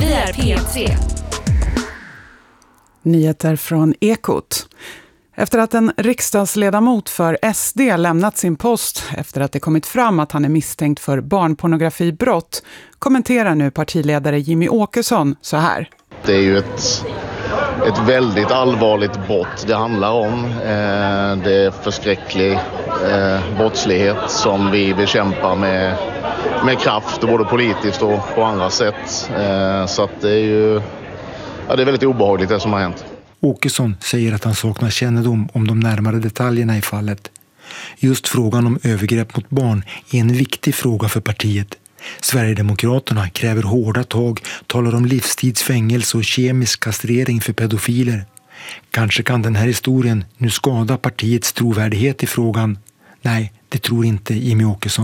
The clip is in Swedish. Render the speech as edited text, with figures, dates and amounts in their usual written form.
Vi är P3. Nyheter från Ekot. Efter att en riksdagsledamot för SD lämnat sin post efter att det kommit fram att han är misstänkt för barnpornografibrott kommenterar nu partiledare Jimmy Åkesson så här. Det är ju ett väldigt allvarligt brott det handlar om. Det är förskräcklig brottslighet som vi bekämpar med kraft, både politiskt och på andra sätt. Så att det är ju det är väldigt obehagligt det som har hänt. Åkesson säger att han saknar kännedom om de närmare detaljerna i fallet. Just frågan om övergrepp mot barn är en viktig fråga för partiet. Sverigedemokraterna kräver hårda tag, talar om livstidsfängelse och kemisk kastrering för pedofiler. Kanske kan den här historien nu skada partiets trovärdighet i frågan. Nej, det tror inte Jimmy Åkesson.